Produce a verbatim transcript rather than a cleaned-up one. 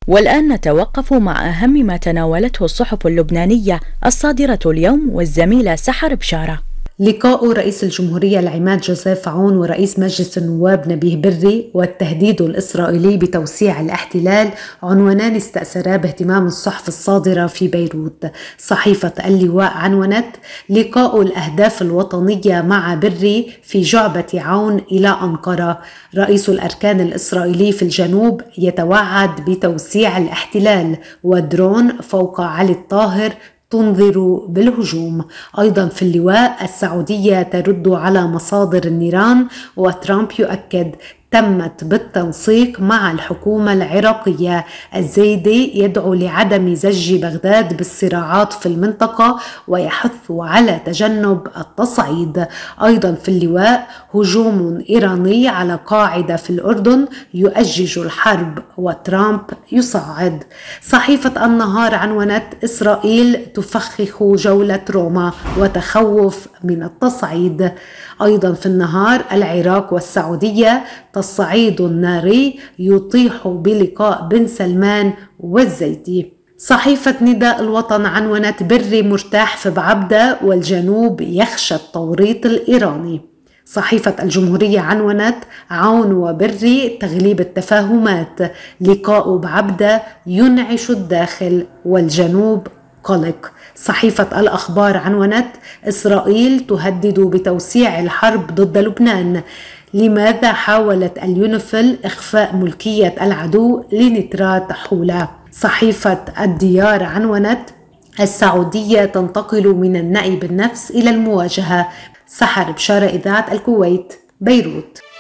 والآن نتوقف مع أهم ما تناولته الصحف اللبنانية الصادرة اليوم والزميلة سحر بشارة. لقاء رئيس الجمهورية العماد جوزيف عون ورئيس مجلس النواب نبيه بري والتهديد الإسرائيلي بتوسيع الاحتلال عنوانان استأثرا باهتمام الصحف الصادرة في بيروت. صحيفة اللواء عنونت: لقاء الأهداف الوطنية مع بري في جعبة عون إلى أنقرة. رئيس الأركان الإسرائيلي في الجنوب يتوعد بتوسيع الاحتلال، ودرون فوق علي الطاهر تنظر بالهجوم. أيضا في اللواء: السعودية ترد على مصادر النيران، وترامب يؤكد تمت بالتنسيق مع الحكومة العراقية. الزيدي يدعو لعدم زج بغداد بالصراعات في المنطقة ويحث على تجنب التصعيد. أيضا في اللواء: هجوم إيراني على قاعدة في الأردن يؤجج الحرب وترامب يصعد. صحيفة النهار عنونت: إسرائيل تفخخ جولة روما وتخوف من التصعيد. أيضا في النهار: العراق والسعودية تصعيد ناري يطيح بلقاء بن سلمان والزيدي. صحيفة نداء الوطن عنونت: بري مرتاح في بعبدة والجنوب يخشى التوريط الإيراني. صحيفة الجمهورية عنونت: عون وبري تغليب التفاهمات، لقاء بعبدة ينعش الداخل والجنوب قلق. صحيفة الأخبار عنونت: إسرائيل تهدد بتوسيع الحرب ضد لبنان، لماذا حاولت اليونيفيل إخفاء ملكية العدو لنترات حولة. صحيفة الديار عنونت: السعودية تنتقل من النأي بالنفس إلى المواجهة. سحر بشارة، إذاعة الكويت، بيروت.